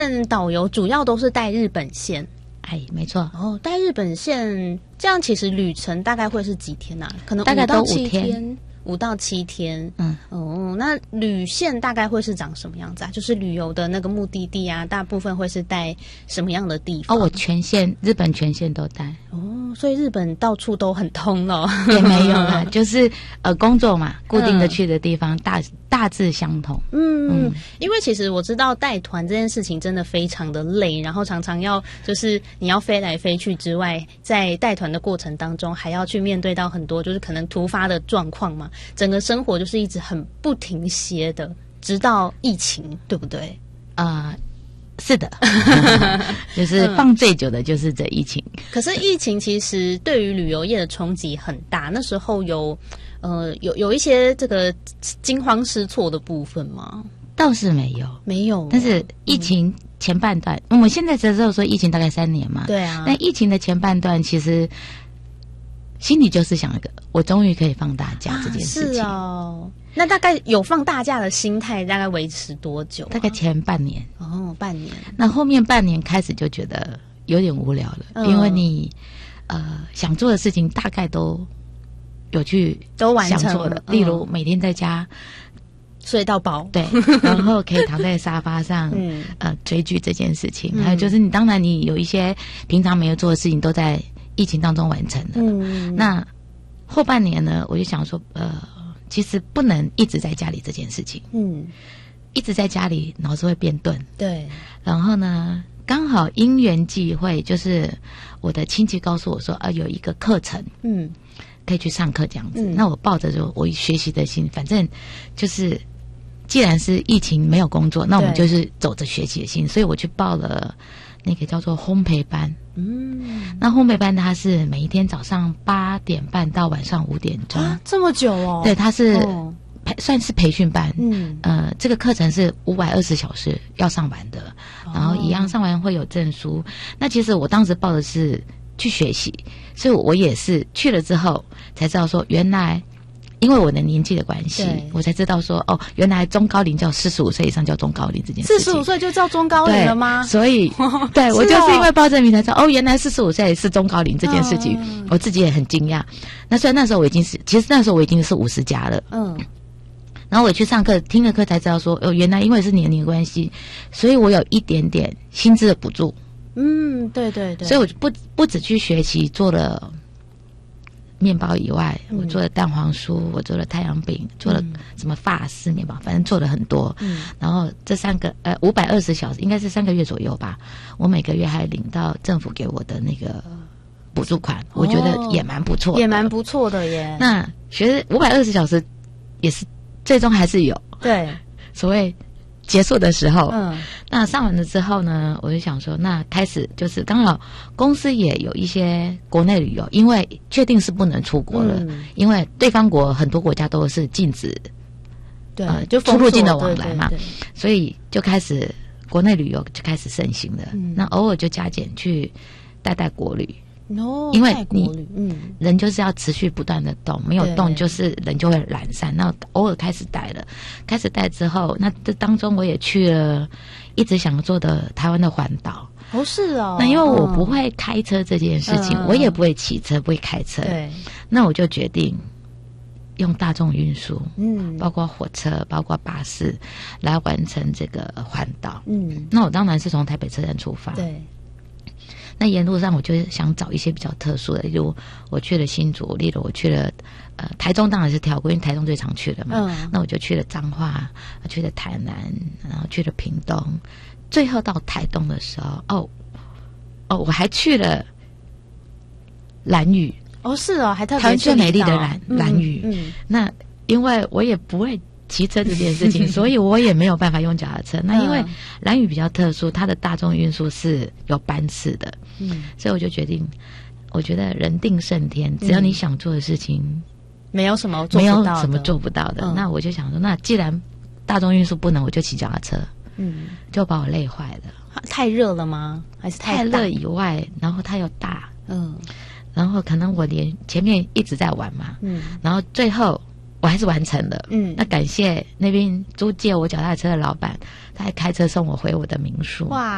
导游主要都是带日本线。 哎，没错。 哦，带日本线，这样其实旅程大概会是几天啊？可能大概都 5到7 5天。 5到7天。 哦， 那旅线大概会是长什么样子啊？就是旅游的那个目的地啊，大部分会是带什么样的地方？ 我日本全线都带。 所以日本到处都很通咯。 也没有啦，就是工作嘛，固定的去的地方，大致相同。 因为其实我知道带团这件事情真的非常的累，然后常常要就是你要飞来飞去之外，在带团的过程当中还要去面对到很多就是可能突发的状况嘛，整个生活就是一直很不停歇的，直到疫情，对不对？ 是的。就是放最久的就是这疫情。 可是疫情其实对于旅游业的冲击很大，那时候有一些这个惊慌失措的部分吗？ 倒是没有。但是疫情前半段，我们现在只知道说疫情大概3年嘛。 对啊。 但疫情的前半段，其实心里就是想一个，我终于可以放大假这件事情。 是哦。那大概有放大假的心态大概维持多久？ 大概前半年。 半年。 那后面半年开始就觉得有点无聊了，因为你想做的事情大概都有去都完成想做的，例如每天在家睡到饱， 对，然后可以躺在沙发上追剧这件事情，还有就是当然你有一些平常没有做的事情都在疫情当中完成了。那后半年呢，我就想说其实不能一直在家里这件事情。一直在家里脑子会变钝。 对。 然后呢，刚好因缘际会，就是我的亲戚告诉我说有一个课程可以去上课这样子。那我抱着就我学习的心，反正就是既然是疫情没有工作，那我们就是走着学习的心，所以我去报了那个叫做烘焙班。那烘焙班它是每一天早上8点半到晚上5点钟。 这么久哦？ 对，它是算是培训班。这个课程是520小时要上完的，然后一样上完会有证书。那其实我当时报的是去学习，所以我也是去了之后才知道说，原来因为我的年纪的关系，我才知道说原来中高龄叫45岁以上叫中高龄这件事情。 45岁就叫中高龄了吗？ 所以对我就是因为报这名才知道原来45岁是中高龄这件事情。我自己也很惊讶。那虽然那时候我已经是50加了。然后我去上课听了课才知道说原来因为是年龄关系，所以我有一点点薪资的补助。 对对对。 所以我不只去学习做了面包以外，我做了蛋黄酥，我做了太阳饼，做了什么法式面包，反正做了很多。然后这520小时应该是3个月左右吧，我每个月还领到政府给我的那个补助款，我觉得也蛮不错的。 也蛮不错的耶。 那学520小时也是最终还是有对所谓结束的时候。那上完了之后呢，我就想说那开始就是刚好公司也有一些国内旅游，因为确定是不能出国了。因为对方国很多国家都是禁止就出入境的往来嘛。所以就开始国内旅游就开始盛行了。那偶尔就加减去带国旅。因为你人就是要持续不断的动，没有动就是人就会懒散。那偶尔开始带之后，那这当中我也去了一直想做的台湾的环岛。 是哦。 那因为我不会开车这件事情，我也不会骑车，不会开车。 对。 那我就决定用大众运输，包括火车，包括巴士，来完成这个环岛。那我当然是从台北车站出发。 对。 那沿路上我就想找一些比较特殊的，例如我去了新竹，例如我去了台中，当然是跳过，因为台中最常去的嘛。那我就去了彰化，去了台南，然后去了屏东，最后到台东的时候，我还去了兰屿。 是哦，还特别台湾最美丽的兰屿。那因为我也不会骑车这件事情，所以我也没有办法用脚踏车。那因为兰屿比较特殊，它的大众运输是有班次的。所以我就决定，我觉得人定胜天，只要你想做的事情， 没有什么做不到的。那我就想说，那既然大众运输不能，我就骑脚踏车。就把我累坏了。 太热了吗？还是太热以外，然后它又大。然后可能我连前面一直在玩嘛。然后最后我还是完成了。那感谢那边租借我脚踏车的老板，他还开车送我回我的民宿。哇。